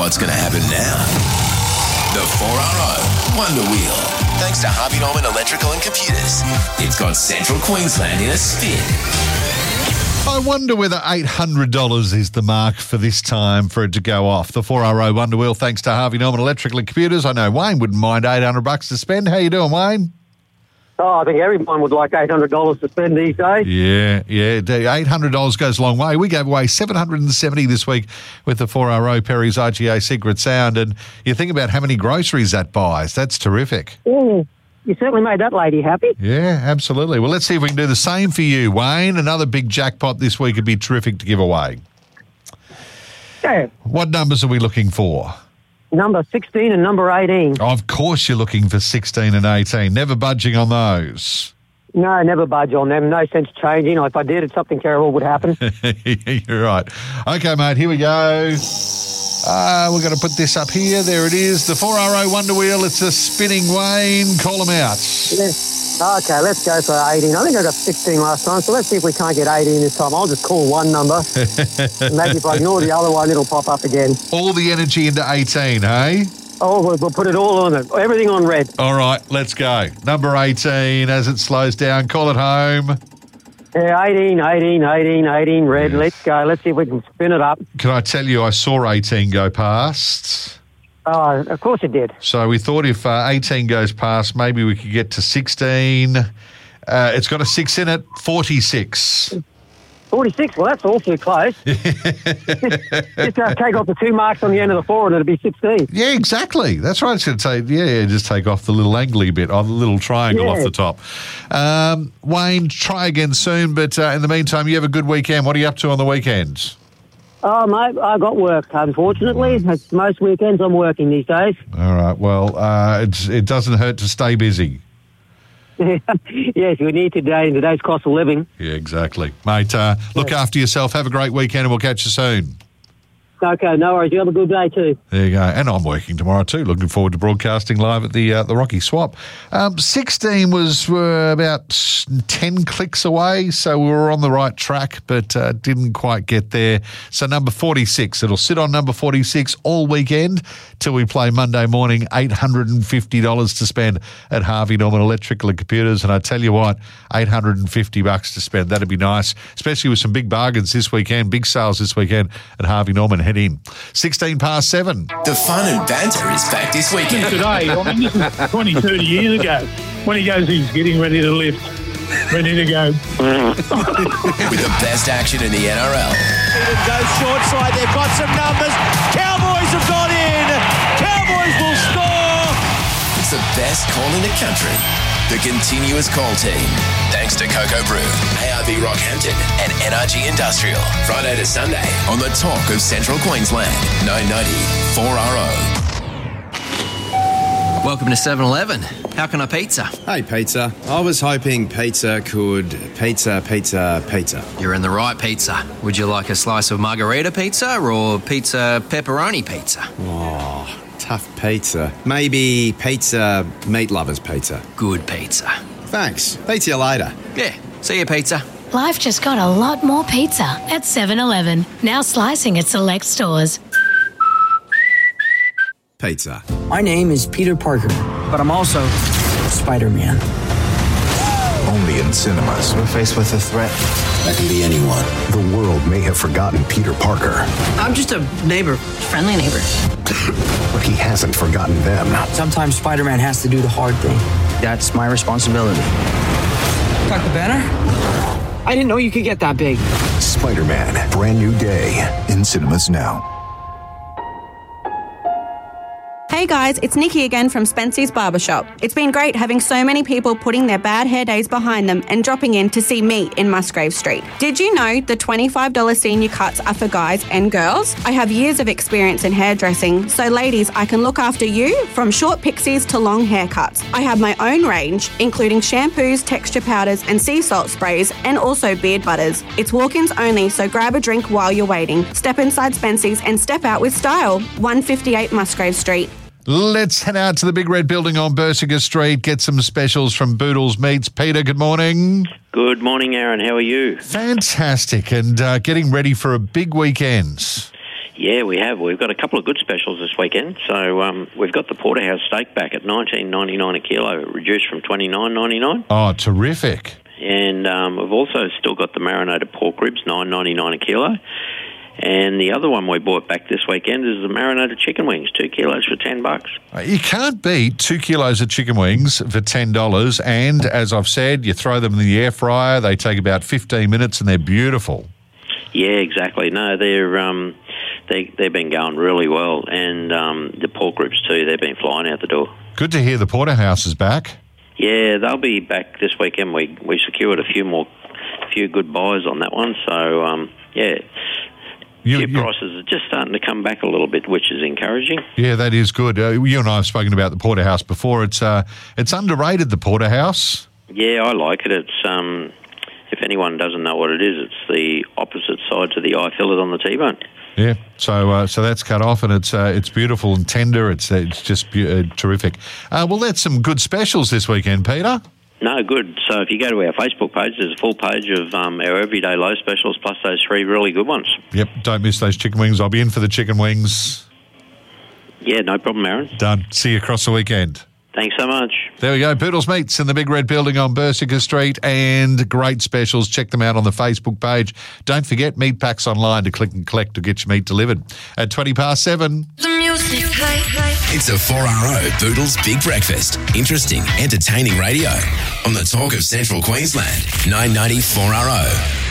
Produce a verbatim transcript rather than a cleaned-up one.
What's going to happen now? The four R O Wonder Wheel. Thanks to Harvey Norman Electrical and Computers. It's got Central Queensland in a spin. I wonder whether eight hundred dollars is the mark for this time for it to go off. The four R O Wonder Wheel, thanks to Harvey Norman Electrical and Computers. I know Wayne wouldn't mind eight hundred bucks to spend. How you doing, Wayne? Oh, I think everyone would like eight hundred dollars to spend these days. Yeah, yeah. eight hundred dollars goes a long way. We gave away seven hundred seventy this week with the four R O Perry's I G A Secret Sound. And you think about how many groceries that buys. That's terrific. Mm. You certainly made that lady happy. Yeah, absolutely. Well, let's see if we can do the same for you, Wayne. Another big jackpot this week would be terrific to give away. Yeah. What numbers are we looking for? Number sixteen and number eighteen. Of course you're looking for sixteen and eighteen. Never budging on those. No, never budge on them. No sense changing. If I did, something terrible would happen. You're right. Okay, mate, here we go. Uh, we're going to put this up here. There it is. The four R O Wonder Wheel. It's a spinning Wayne. Call them out. Yeah. Okay, let's go for eighteen. I think I got sixteen last time, so let's see if we can't get eighteen this time. I'll just call one number. Maybe if I ignore the other one, it'll pop up again. All the energy into eighteen, hey? Oh, we'll, we'll put it all on it. Everything on red. All right, let's go. Number eighteen, as it slows down. Call it home. Yeah, eighteen, eighteen, eighteen, eighteen, red. Yes. Let's go. Let's see if we can spin it up. Can I tell you, I saw eighteen go past. Oh, of course it did. So we thought if uh, eighteen goes past, maybe we could get to sixteen. Uh, it's got a six in it, forty-six. forty-six, well, that's awfully close. just just uh, take off the two marks on the end of the four and it'll be sixteen. Yeah, exactly. That's right. It's going to take, yeah, yeah, just take off the little angly bit, or the little triangle yeah. off the top. Um, Wayne, try again soon, but uh, in the meantime, you have a good weekend. What are you up to on the weekends? Oh, mate, I got work, unfortunately. It's most weekends I'm working these days. All right. Well, uh, it's, it doesn't hurt to stay busy. Yes, we need today in today's cost of living. Yeah, exactly. Mate, uh, look yeah. after yourself. Have a great weekend and we'll catch you soon. Okay, no worries. You have a good day too. There you go. And I'm working tomorrow too. Looking forward to broadcasting live at the uh, the Rocky Swap. Um, sixteen was uh, about ten clicks away, so we were on the right track, but uh, didn't quite get there. So number forty-six, it'll sit on number forty-six all weekend till we play Monday morning. eight hundred fifty dollars to spend at Harvey Norman Electrical and Computers. And I tell you what, eight hundred fifty bucks to spend. That'd be nice, especially with some big bargains this weekend, big sales this weekend at Harvey Norman. Head in. sixteen past seven. The fun and banter is back this weekend. Today, I mean, this is twenty, thirty years ago. When he goes, he's getting ready to lift. Ready to go. With the best action in the N R L. Goes short side. They've got some numbers. Cowboys have got in. Cowboys will score. It's the best call in the country. The continuous call team. Thanks to Cocoa Brew, A R V Rockhampton and N R G Industrial. Friday to Sunday on the talk of Central Queensland. nine ninety four R O. Welcome to seven eleven. How can I pizza? Hey, pizza. I was hoping pizza could pizza, pizza, pizza. You're in the right pizza. Would you like a slice of margarita pizza or pizza pepperoni pizza? Oh, tough pizza. Maybe pizza meat lovers pizza. Good pizza. Thanks. Pizza you later. Yeah. See you, pizza. Life just got a lot more pizza at seven eleven. Now slicing at select stores. Pizza. My name is Peter Parker, but I'm also Spider-Man. Only in cinemas. We're faced with a threat. That can be anyone. The world may have forgotten Peter Parker. I'm just a neighbor. Friendly neighbor. But he hasn't forgotten them. Sometimes Spider-Man has to do the hard thing. That's my responsibility. Got the banner? I didn't know you could get that big. Spider-Man, brand new day in cinemas now. Hey guys, it's Nikki again from Spency's Barbershop. It's been great having so many people putting their bad hair days behind them and dropping in to see me in Musgrave Street. Did you know the twenty-five dollars senior cuts are for guys and girls? I have years of experience in hairdressing, so ladies, I can look after you from short pixies to long haircuts. I have my own range, including shampoos, texture powders and sea salt sprays, and also beard butters. It's walk-ins only, so grab a drink while you're waiting. Step inside Spency's and step out with style. one fifty-eight Musgrave Street. Let's head out to the Big Red Building on Bersinger Street, get some specials from Boodles Meats. Peter, good morning. Good morning, Aaron. How are you? Fantastic, and uh, getting ready for a big weekend. Yeah, we have. We've got a couple of good specials this weekend. So um, we've got the Porterhouse steak back at nineteen ninety-nine a kilo, reduced from twenty-nine ninety-nine. Oh, terrific. And um, we've also still got the marinated pork ribs, nine ninety-nine a kilo. And the other one we bought back this weekend is the marinated chicken wings, two kilos for ten bucks. You can't beat two kilos of chicken wings for ten dollars. And as I've said, you throw them in the air fryer. They take about fifteen minutes and they're beautiful. Yeah, exactly. No, they're um, they they've been going really well, and um, the pork ribs too. They've been flying out the door. Good to hear the Porterhouse is back. Yeah, they'll be back this weekend. We we secured a few more, few good buys on that one. So um, yeah. You, Your you, prices are just starting to come back a little bit, which is encouraging. Yeah, that is good. Uh, you and I have spoken about the Porterhouse before. It's uh, it's underrated, the Porterhouse. Yeah, I like it. It's um, if anyone doesn't know what it is, it's the opposite side to the eye fillet on the T-bone. Yeah, so uh, so that's cut off and it's uh, it's beautiful and tender. It's it's just be- uh, terrific. Uh, well, that's some good specials this weekend, Peter. No, good. So if you go to our Facebook page, there's a full page of um, our everyday low specials plus those three really good ones. Yep, don't miss those chicken wings. I'll be in for the chicken wings. Yeah, no problem, Aaron. Done. See you across the weekend. Thanks so much. There we go. Poodles Meats in the Big Red Building on Bersica Street, and great specials. Check them out on the Facebook page. Don't forget, meat packs online to click and collect to get your meat delivered. At twenty past seven. The music. It's a four R O Poodles Big Breakfast. Interesting, entertaining radio on the Talk of Central Queensland. nine ninety four R O.